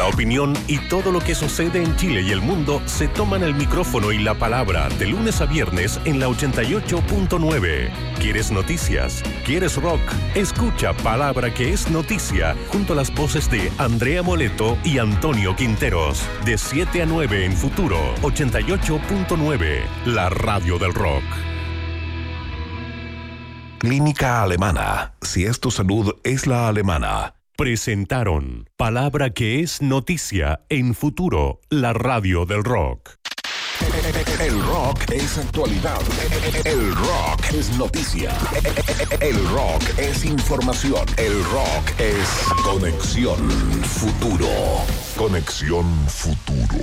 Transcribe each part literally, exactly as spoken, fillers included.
La opinión y todo lo que sucede en Chile y el mundo se toman el micrófono y la palabra de lunes a viernes en la ochenta y ocho punto nueve. ¿Quieres noticias? ¿Quieres rock? Escucha Palabra que es noticia junto a las voces de Andrea Moleto y Antonio Quinteros. De siete a nueve en Futuro ochenta y ocho punto nueve, la radio del rock. Clínica Alemana. Si es tu salud, es la alemana. Presentaron Palabra que es noticia en Futuro, la radio del rock. El rock es actualidad. El rock es noticia. El rock es información. El rock es Conexión Futuro. Conexión Futuro.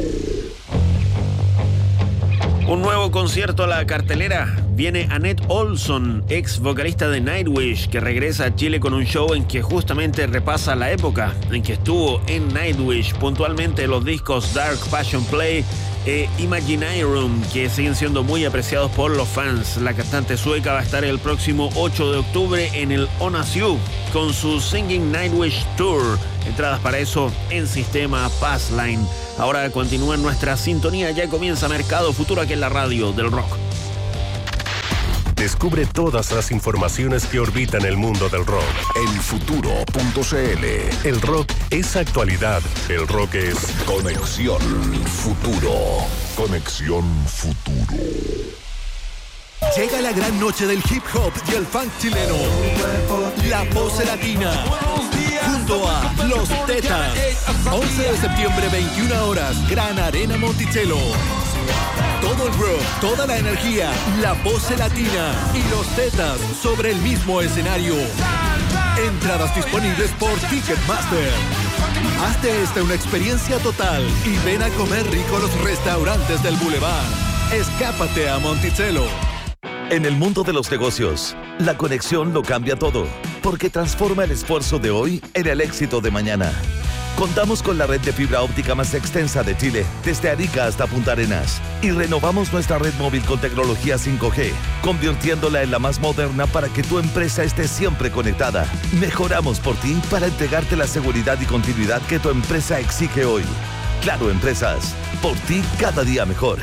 Un nuevo concierto a la cartelera. Viene Annette Olson, ex vocalista de Nightwish, que regresa a Chile con un show en que justamente repasa la época en que estuvo en Nightwish, puntualmente los discos Dark Passion Play e Imaginarium, que siguen siendo muy apreciados por los fans. La cantante sueca va a estar el próximo ocho de octubre en el Onasiu con su Singing Nightwish Tour. Entradas para eso en sistema Passline. Ahora continúa en nuestra sintonía, ya comienza Mercado Futuro aquí en la radio del rock. Descubre todas las informaciones que orbitan el mundo del rock en futuro punto cl. El rock es actualidad. El rock es Conexión Futuro. Conexión Futuro. Llega la gran noche del hip hop y el funk chileno. La Pose Latina. Junto a Los Tetas. once de septiembre, veintiuna horas. Gran Arena Monticello. Todo el rock, toda la energía, La Pose Latina y Los Tetas sobre el mismo escenario. Entradas disponibles por Ticketmaster. Hazte esta una experiencia total y ven a comer rico a los restaurantes del Boulevard. Escápate a Monticello. En el mundo de los negocios, la conexión lo cambia todo, porque transforma el esfuerzo de hoy en el éxito de mañana. Contamos con la red de fibra óptica más extensa de Chile, desde Arica hasta Punta Arenas, y renovamos nuestra red móvil con tecnología cinco G, convirtiéndola en la más moderna para que tu empresa esté siempre conectada. Mejoramos por ti para entregarte la seguridad y continuidad que tu empresa exige hoy. Claro Empresas, por ti cada día mejor.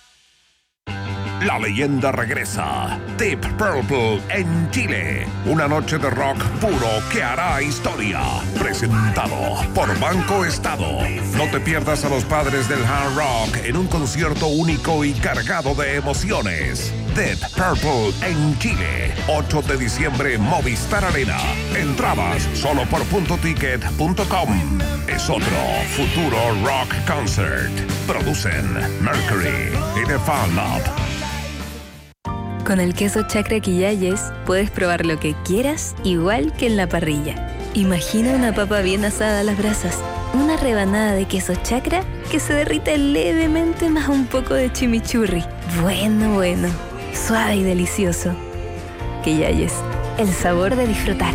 La leyenda regresa. Deep Purple en Chile. Una noche de rock puro que hará historia. Presentado por Banco Estado. No te pierdas a los padres del hard rock en un concierto único y cargado de emociones. Deep Purple en Chile. ocho de diciembre, Movistar Arena. Entradas solo por punto ticket punto com. Es otro Futuro Rock Concert. Producen Mercury y The Fan Lab. Con el queso Chacra Quillayes puedes probar lo que quieras, igual que en la parrilla. Imagina una papa bien asada a las brasas, una rebanada de queso Chacra que se derrite levemente más un poco de chimichurri. Bueno, bueno, suave y delicioso. Quillayes, el sabor de disfrutar.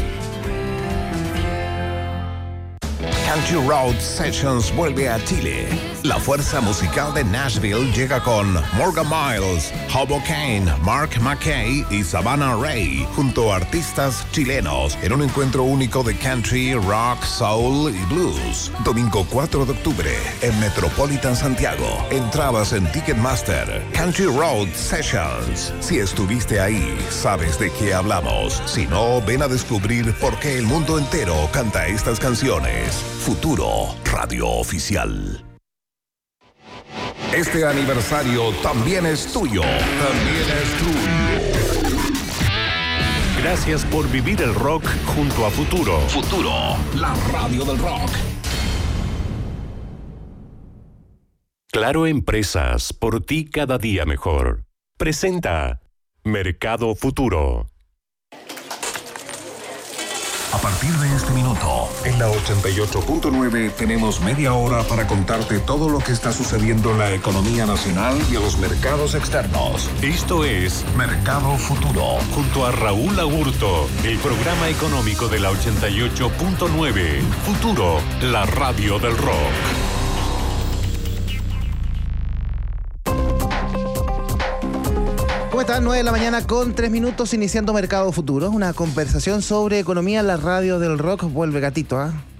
Country Road Sessions vuelve a Chile. La fuerza musical de Nashville llega con Morgan Miles, Hobo Kane, Mark McKay y Savannah Ray, junto a artistas chilenos, en un encuentro único de country, rock, soul y blues. Domingo cuatro de octubre, en Metropolitan Santiago. Entradas en Ticketmaster. Country Road Sessions. Si estuviste ahí, sabes de qué hablamos. Si no, ven a descubrir por qué el mundo entero canta estas canciones. Futuro Radio Oficial. Este aniversario también es tuyo. También es tuyo. Gracias por vivir el rock junto a Futuro. Futuro, la radio del rock. Claro Empresas, por ti cada día mejor. Presenta Mercado Futuro. A partir de este minuto, en la ochenta y ocho punto nueve tenemos media hora para contarte todo lo que está sucediendo en la economía nacional y en los mercados externos. Esto es Mercado Futuro. Junto a Raúl Agurto, el programa económico de la ochenta y ocho punto nueve. Futuro, la radio del rock. ¿Cómo están? nueve de la mañana con tres minutos, iniciando Mercado Futuro. Una conversación sobre economía en la radio del rock. Vuelve Gatito, ¿ah? ¿eh?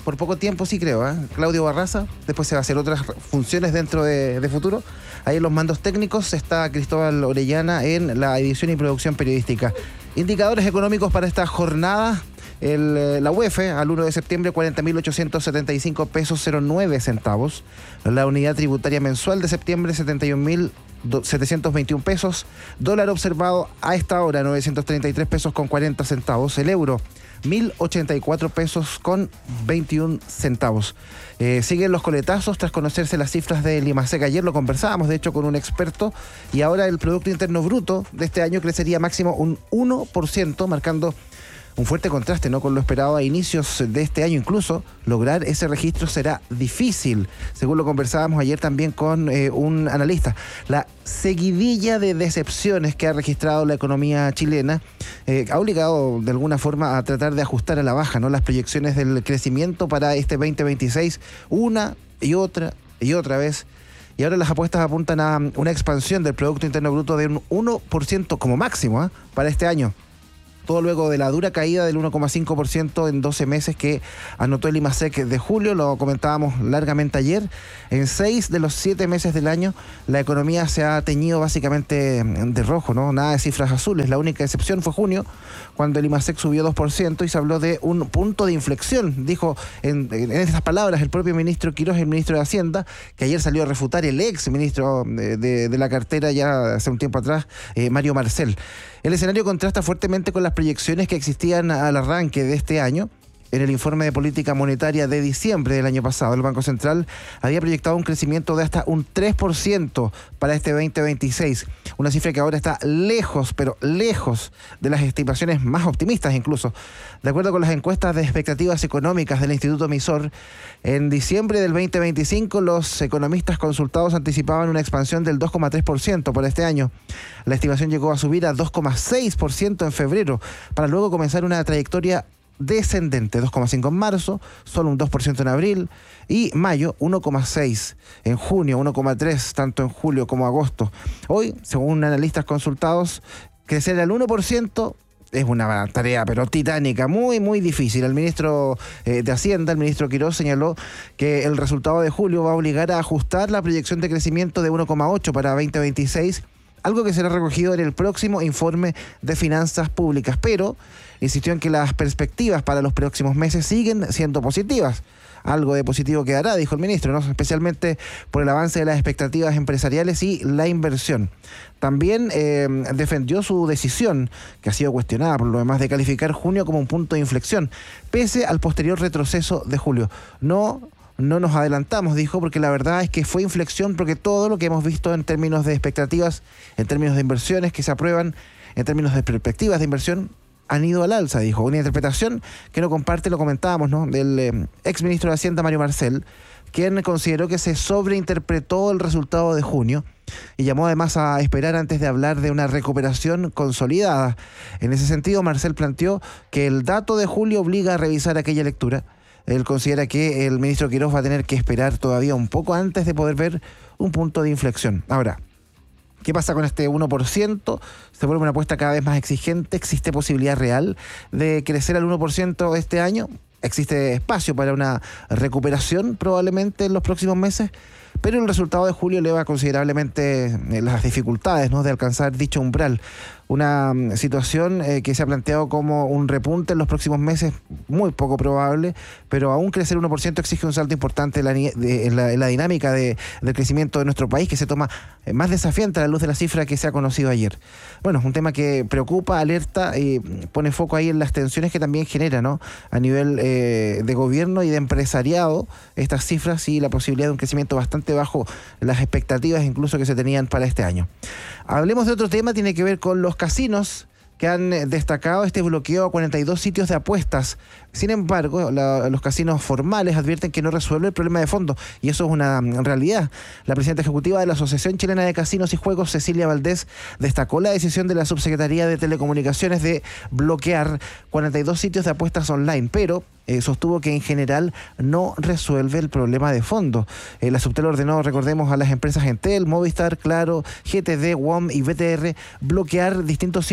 por poco tiempo sí creo, ¿eh? Claudio Barraza, después se va a hacer otras funciones dentro de, de Futuro. Ahí en los mandos técnicos está Cristóbal Orellana en la edición y producción periodística. Indicadores económicos para esta jornada. El, la U E F al uno de septiembre, cuarenta mil ochocientos setenta y cinco pesos cero nueve centavos. La unidad tributaria mensual de septiembre, setenta y un mil setecientos veintiún pesos. Dólar observado a esta hora, novecientos treinta y tres pesos con cuarenta centavos. El euro, mil ochenta y cuatro pesos con veintiún centavos. Eh, siguen los coletazos tras conocerse las cifras del IMASEC. Ayer lo conversábamos, de hecho, con un experto, y ahora el Producto Interno Bruto de este año crecería máximo un uno por ciento, marcando un fuerte contraste, ¿no?, con lo esperado a inicios de este año. Incluso lograr ese registro será difícil, según lo conversábamos ayer también con eh, un analista. La seguidilla de decepciones que ha registrado la economía chilena eh, ha obligado de alguna forma a tratar de ajustar a la baja, ¿no?, las proyecciones del crecimiento para este veinte veintiséis una y otra y otra vez. Y ahora las apuestas apuntan a una expansión del Producto Interno Bruto de un uno por ciento como máximo, ¿eh?, para este año. Todo luego de la dura caída del uno coma cinco por ciento en doce meses que anotó el IMASEC de julio. Lo comentábamos largamente ayer. En seis de los siete meses del año, la economía se ha teñido básicamente de rojo, ¿no? Nada de cifras azules. La única excepción fue junio, cuando el IMASEC subió dos por ciento y se habló de un punto de inflexión. Dijo en, en estas palabras el propio ministro Quirós, el ministro de Hacienda, que ayer salió a refutar el ex ministro de, de, de la cartera ya hace un tiempo atrás, eh, Mario Marcel. El escenario contrasta fuertemente con las proyecciones que existían al arranque de este año. En el informe de política monetaria de diciembre del año pasado, el Banco Central había proyectado un crecimiento de hasta un tres por ciento para este veinte veintiséis, una cifra que ahora está lejos, pero lejos de las estimaciones más optimistas incluso. De acuerdo con las encuestas de expectativas económicas del Instituto Emisor, en diciembre del veinte veinticinco los economistas consultados anticipaban una expansión del dos coma tres por ciento para este año. La estimación llegó a subir a dos coma seis por ciento en febrero, para luego comenzar una trayectoria descendente, dos coma cinco en marzo, solo un dos por ciento en abril, y mayo uno coma seis, en junio uno coma tres, tanto en julio como agosto. Hoy, según analistas consultados, crecer al uno por ciento es una tarea pero titánica, muy muy difícil. El ministro eh, de Hacienda, el ministro Quirós, señaló que el resultado de julio va a obligar a ajustar la proyección de crecimiento de uno coma ocho para veinte veintiséis, algo que será recogido en el próximo informe de finanzas públicas, pero insistió en que las perspectivas para los próximos meses siguen siendo positivas. Algo de positivo quedará, dijo el ministro, ¿no?, especialmente por el avance de las expectativas empresariales y la inversión. También eh, defendió su decisión, que ha sido cuestionada por lo demás, de calificar junio como un punto de inflexión, pese al posterior retroceso de julio. No... No nos adelantamos, dijo, porque la verdad es que fue inflexión, porque todo lo que hemos visto en términos de expectativas, en términos de inversiones que se aprueban, en términos de perspectivas de inversión, han ido al alza, dijo. Una interpretación que no comparte, lo comentábamos, ¿no?, del eh, ex ministro de Hacienda, Mario Marcel, quien consideró que se sobreinterpretó el resultado de junio y llamó además a esperar antes de hablar de una recuperación consolidada. En ese sentido, Marcel planteó que el dato de julio obliga a revisar aquella lectura. Él considera que el ministro Quirós va a tener que esperar todavía un poco antes de poder ver un punto de inflexión. Ahora, ¿qué pasa con este uno por ciento? Se vuelve una apuesta cada vez más exigente. ¿Existe posibilidad real de crecer al uno por ciento este año? ¿Existe espacio para una recuperación probablemente en los próximos meses? Pero el resultado de julio eleva considerablemente las dificultades, ¿no?, de alcanzar dicho umbral. Una um, situación eh, que se ha planteado como un repunte en los próximos meses, muy poco probable, pero aún crecer uno por ciento exige un salto importante en la, de, en la, en la dinámica de, del crecimiento de nuestro país, que se toma eh, más desafiante a la luz de la cifra que se ha conocido ayer. Bueno, es un tema que preocupa, alerta y pone foco ahí en las tensiones que también genera, ¿no?, a nivel eh, de gobierno y de empresariado, estas cifras y la posibilidad de un crecimiento bastante bajo las expectativas incluso que se tenían para este año. Hablemos de otro tema, tiene que ver con los casinos que han destacado este bloqueo a cuarenta y dos sitios de apuestas. Sin embargo, la, los casinos formales advierten que no resuelve el problema de fondo, y eso es una realidad. La presidenta ejecutiva de la Asociación Chilena de Casinos y Juegos, Cecilia Valdés, destacó la decisión de la Subsecretaría de Telecomunicaciones de bloquear cuarenta y dos sitios de apuestas online, pero Eh, sostuvo que en general no resuelve el problema de fondo. Eh, la Subtel ordenó, recordemos, a las empresas Entel, Movistar, Claro, G T D, W O M y B T R bloquear distintos sitios de apuestas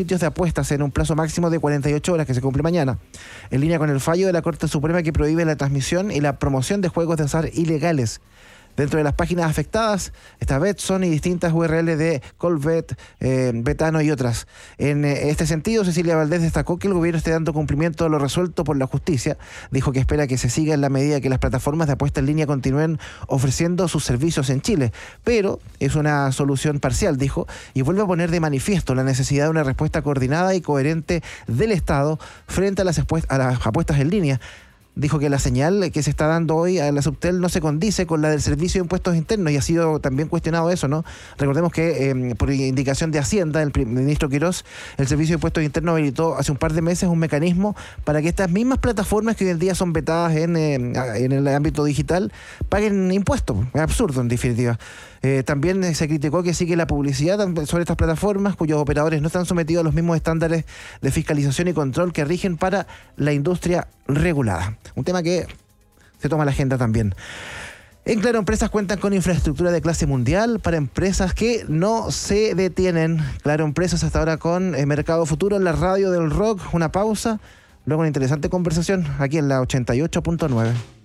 respuestas en un plazo máximo de cuarenta y ocho horas que se cumple mañana, en línea con el fallo de la Corte Suprema que prohíbe la transmisión y la promoción de juegos de azar ilegales. Dentro de las páginas afectadas está Betson y distintas U R L de Colbet, eh, Betano y otras. En eh, este sentido, Cecilia Valdés destacó que el gobierno esté dando cumplimiento a lo resuelto por la justicia. Dijo que espera que se siga en la medida que las plataformas de apuesta en línea continúen ofreciendo sus servicios en Chile. Pero es una solución parcial, dijo, y vuelve a poner de manifiesto la necesidad de una respuesta coordinada y coherente del Estado frente a las, a las apuestas en línea. Dijo que la señal que se está dando hoy a la Subtel no se condice con la del Servicio de Impuestos Internos y ha sido también cuestionado eso, ¿no? Recordemos que eh, por indicación de Hacienda, el ministro Quirós, el Servicio de Impuestos Internos habilitó hace un par de meses un mecanismo para que estas mismas plataformas que hoy en día son vetadas en, eh, en el ámbito digital paguen impuestos. Es absurdo, en definitiva. Eh, también se criticó que sigue la publicidad sobre estas plataformas cuyos operadores no están sometidos a los mismos estándares de fiscalización y control que rigen para la industria regulada. Un tema que se toma la agenda también. En Claro Empresas cuentan con infraestructura de clase mundial para empresas que no se detienen. Claro Empresas hasta ahora con eh, Mercado Futuro en la radio del rock. Una pausa, luego una interesante conversación aquí en la ochenta y ocho punto nueve.